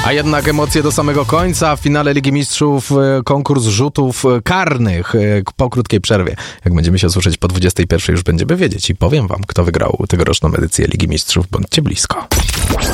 A jednak emocje do samego końca. W finale Ligi Mistrzów konkurs rzutów karnych po krótkiej przerwie. Jak będziemy się słyszeć po 21 już będziemy wiedzieć i powiem wam, kto wygrał tegoroczną edycję Ligi Mistrzów. Bądźcie blisko.